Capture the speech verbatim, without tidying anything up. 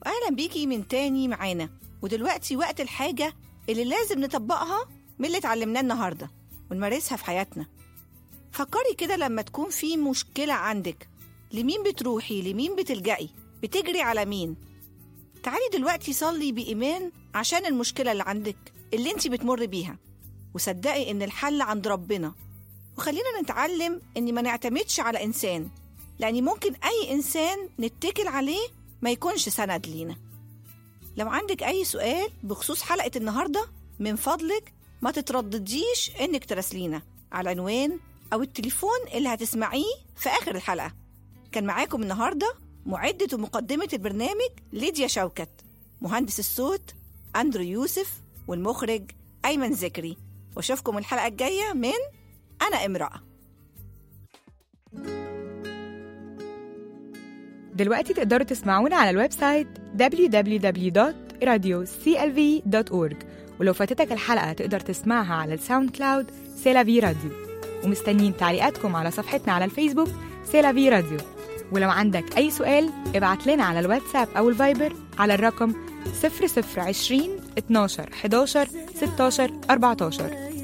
وأهلا بيكي من تاني معانا. ودلوقتي وقت الحاجة اللي لازم نطبقها من اللي اتعلمناه النهاردة ونمارسها في حياتنا. فكري كده لما تكون في مشكلة عندك، لمين بتروحي؟ لمين بتلجئي؟ بتجري على مين؟ تعالي دلوقتي صلي بإيمان عشان المشكلة اللي عندك اللي انت بتمر بيها، وصدقي ان الحل عند ربنا. وخلينا نتعلم ان ما نعتمدش على إنسان، لأن ممكن أي إنسان نتكل عليه ما يكونش سند لينا. لو عندك أي سؤال بخصوص حلقة النهاردة، من فضلك ما تتردديش إنك تراسلينا على العنوان أو التليفون اللي هتسمعيه في آخر الحلقة. كان معاكم النهاردة معدة ومقدمة البرنامج ليديا شوكت، مهندس الصوت أندرو يوسف، والمخرج أيمن ذكري. واشوفكم الحلقة الجاية من أنا امرأة. دلوقتي تقدروا تسمعونا على الويب سايت دبليو دبليو دبليو دوت راديو سي إل في دوت أورج، ولو فاتتك الحلقة تقدر تسمعها على الساوند كلاود سيلافي راديو. ومستنيين تعليقاتكم على صفحتنا على الفيسبوك سيلافي راديو. ولو عندك أي سؤال ابعت لنا على الواتساب أو الفايبر على الرقم صفر صفر عشرين اتناشر حداشر ستاشر أربعتاشر.